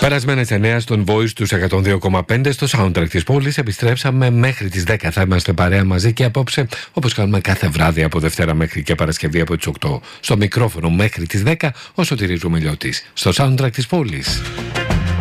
Περασμένες 9 στον Voice τους 102,5 στο soundtrack της πόλης. Επιστρέψαμε μέχρι τις 10. Θα είμαστε παρέα μαζί και απόψε, όπως κάνουμε κάθε βράδυ από Δευτέρα μέχρι και Παρασκευή από τις 8. Στο μικρόφωνο μέχρι τις 10 ο Σωτήρης Ρουμελιώτης. Στο soundtrack της πόλης.